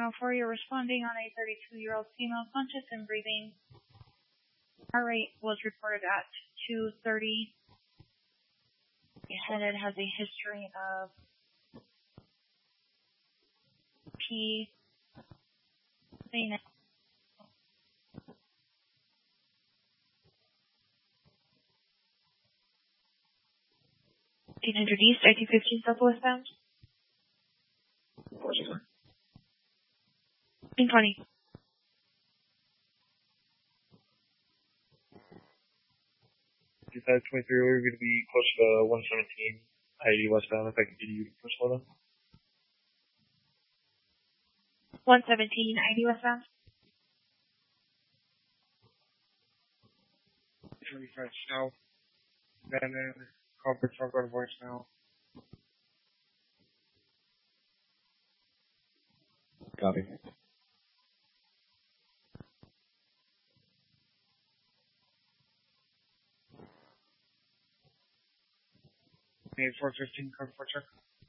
104, you're responding on a 32-year-old female, conscious and breathing. Heart rate was reported at 230. And it has a history of P. East, I-215 southwestbound. 20. If that's 23, we're going to be close to 117, I-80 westbound, if I can get you to slow down. 117, I-80 westbound. 25 south, then corporate truck on voicemail. Copy. Made 415, code for check.